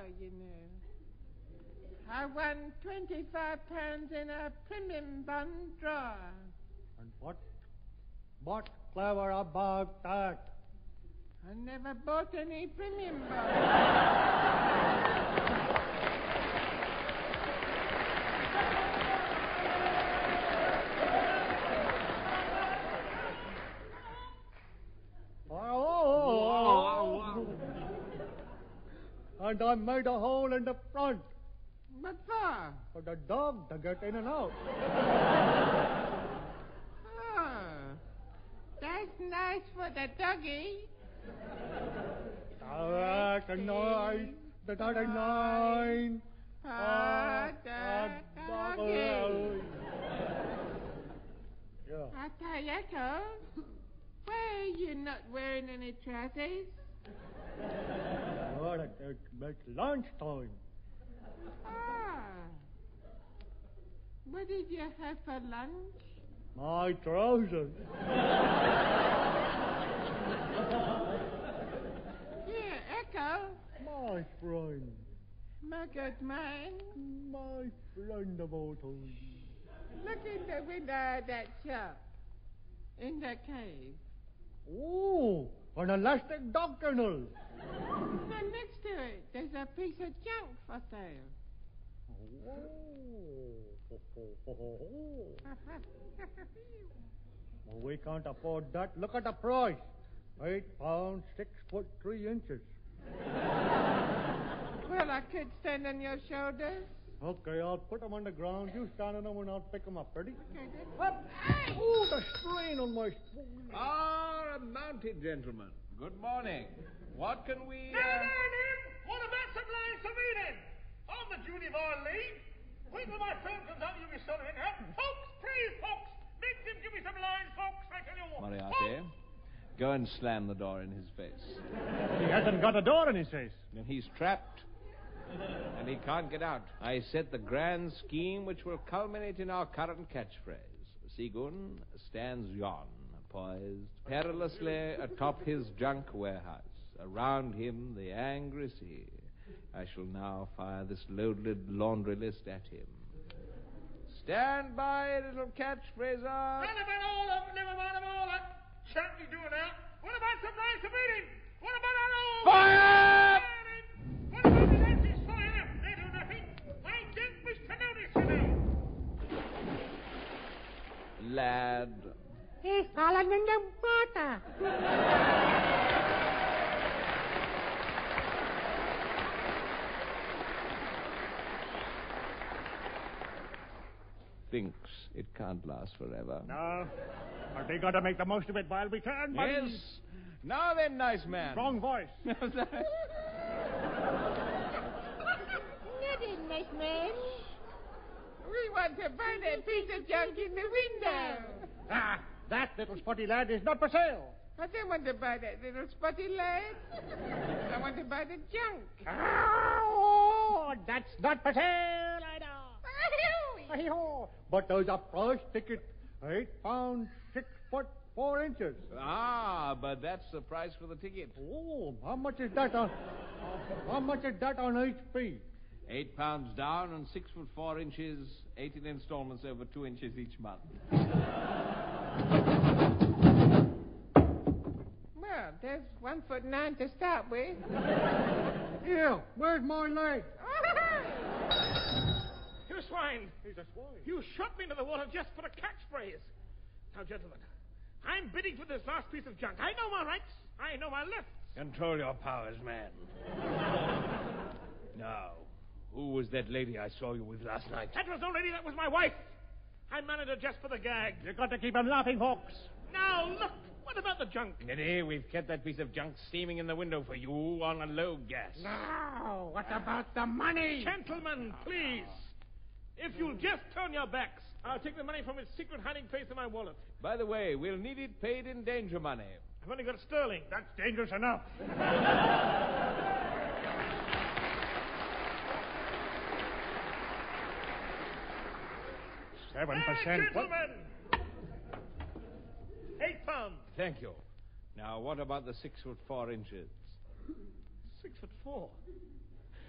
you know. I won £25 in a premium bond draw. And what's clever about that? I never bought any premium bonds. And I made a hole in the front. What for? For the dog to get in and out. Oh, that's nice for the doggy. That's a nice. That's a nine. Doggy. Yeah. I tell you, Echo, why are you not wearing any trousers? Oh, it's lunchtime. Ah. What did you have for lunch? My trousers. Here, Echo. My friend. My good man. My friend of all time. Look in the window of that shop. In the cave. Oh, an elastic dog kennel. No, next to it, there's a piece of junk for sale. Oh. Well, we can't afford that. Look at the price. £8, 6'3". Well, I could stand on your shoulders. Okay, I'll put them on the ground. You stand on them and I'll pick them up. Ready? Okay, then. Up. Oh, the strain on my... A mounted gentleman. Good morning. What can we... What about some lines for reading? On the duty of our leave. Wait till my phone comes out, you'll be sorry now. Folks, please, folks. Make them give me some lines, folks. I tell you what. Moriarty, go and slam the door in his face. He hasn't got a door in his face. And he's trapped. And he can't get out. I set the grand scheme which will culminate in our current catchphrase. Seagoon stands yon, poised perilously atop his junk warehouse. Around him the angry sea. I shall now fire this loaded laundry list at him. Stand by, little catchphraser. Never mind all that. Shan't we do it now? What about some lines for reading? What about our old... Fire! What about the Nancy's fire? They do nothing. I don't wish to notice, you know. Lad. He's fallen in the water. Thinks it can't last forever. No. But we got to make the most of it while we can. buddy. Yes. Now then, nice man. Strong voice. Nothing, nice man. We want to buy that piece of junk in the window. Ah, that little spotty lad is not for sale. I don't want to buy that little spotty lad. I want to buy the junk. Oh, that's not for sale, I know. But there's a price ticket. £8, 6'4". Ah, but that's the price for the ticket. Oh, how much is that on HP? £8 down and 6'4", 18 installments over 2 inches each month. Well, there's 1'9" to start with. Here, where's my leg? You swine. He's a swine. You shot me into the water just for a catchphrase. Now, gentlemen, I'm bidding for this last piece of junk. I know my rights. I know my lefts. Control your powers, man. Now, who was that lady I saw you with last night? That was no lady. That was my wife. I married her just for the gag. You got to keep him laughing, folks. Now, look. What about the junk? Neddy, we've kept that piece of junk steaming in the window for you on a low gas. Now, what about the money? Gentlemen, please. If you'll just turn your backs, I'll take the money from its secret hiding place in my wallet. By the way, we'll need it paid in danger money. I've only got sterling. That's dangerous enough. 7%. Gentlemen! £8. Thank you. Now, what about the 6'4"? 6'4".